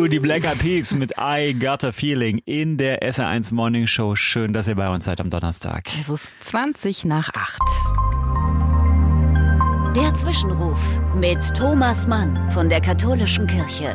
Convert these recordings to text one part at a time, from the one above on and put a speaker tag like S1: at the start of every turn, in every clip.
S1: die Black Eyed Peas mit I Got a Feeling in der SR1 Morning Show. Schön, dass ihr bei uns seid am Donnerstag.
S2: Es ist 20:20.
S3: Der Zwischenruf mit Thomas Mann von der Katholischen Kirche.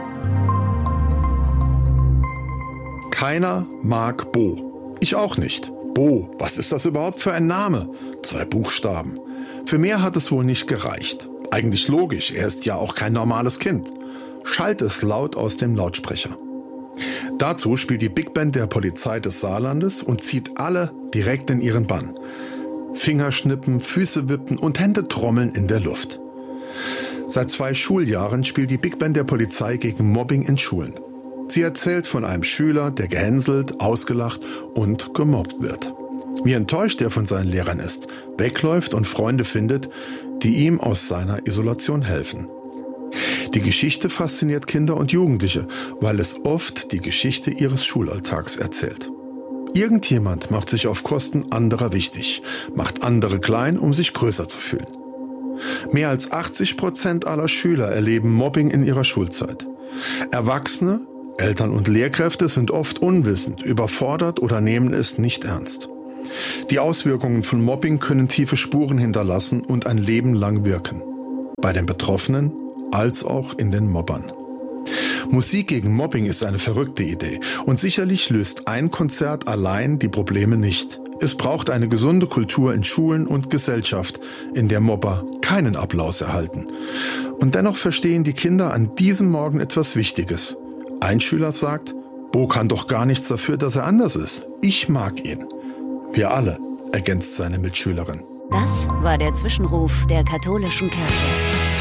S4: Keiner mag Bo. Ich auch nicht. Bo, was ist das überhaupt für ein Name? 2 Buchstaben. Für mehr hat es wohl nicht gereicht. Eigentlich logisch, er ist ja auch kein normales Kind. Schallt es laut aus dem Lautsprecher. Dazu spielt die Big Band der Polizei des Saarlandes und zieht alle direkt in ihren Bann. Fingerschnippen, Füße wippen und Hände trommeln in der Luft. Seit 2 Schuljahren spielt die Big Band der Polizei gegen Mobbing in Schulen. Sie erzählt von einem Schüler, der gehänselt, ausgelacht und gemobbt wird. Wie enttäuscht er von seinen Lehrern ist, wegläuft und Freunde findet, die ihm aus seiner Isolation helfen. Die Geschichte fasziniert Kinder und Jugendliche, weil es oft die Geschichte ihres Schulalltags erzählt. Irgendjemand macht sich auf Kosten anderer wichtig, macht andere klein, um sich größer zu fühlen. Mehr als 80% aller Schüler erleben Mobbing in ihrer Schulzeit. Erwachsene, Eltern und Lehrkräfte sind oft unwissend, überfordert oder nehmen es nicht ernst. Die Auswirkungen von Mobbing können tiefe Spuren hinterlassen und ein Leben lang wirken. Bei den Betroffenen als auch in den Mobbern. Musik gegen Mobbing ist eine verrückte Idee und sicherlich löst ein Konzert allein die Probleme nicht. Es braucht eine gesunde Kultur in Schulen und Gesellschaft, in der Mobber keinen Applaus erhalten. Und dennoch verstehen die Kinder an diesem Morgen etwas Wichtiges. Ein Schüler sagt, Bo kann doch gar nichts dafür, dass er anders ist. Ich mag ihn. Wir alle, ergänzt seine Mitschülerin.
S3: Das war der Zwischenruf der Katholischen Kirche.